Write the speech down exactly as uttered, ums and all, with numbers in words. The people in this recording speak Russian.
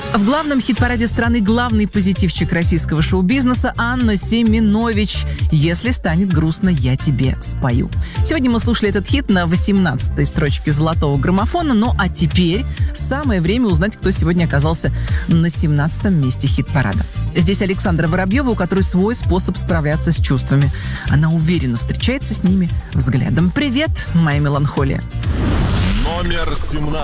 В главном хит-параде страны главный позитивчик российского шоу-бизнеса Анна Семенович. «Если станет грустно, я тебе спою». Сегодня мы слушали этот хит на восемнадцатой строчке золотого граммофона. Ну а теперь самое время узнать, кто сегодня оказался на семнадцатом месте хит-парада. Здесь Александра Воробьева, у которой свой способ справляться с чувствами. Она уверенно встречается с ними взглядом. Привет, моя меланхолия. Номер семнадцать.